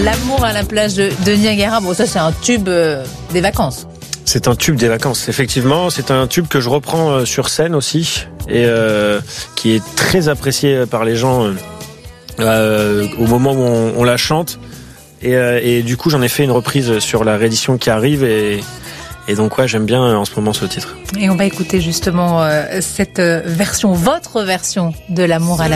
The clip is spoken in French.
L'amour à la plage de Niagara. Bon, ça, c'est un tube des vacances. C'est un tube des vacances, effectivement. C'est un tube que je reprends sur scène aussi et qui est très apprécié par les gens au moment où on la chante. Et du coup, j'en ai fait une reprise sur la réédition qui arrive et donc ouais, j'aime bien en ce moment ce titre. Et on va écouter justement cette version, votre version de L'amour à la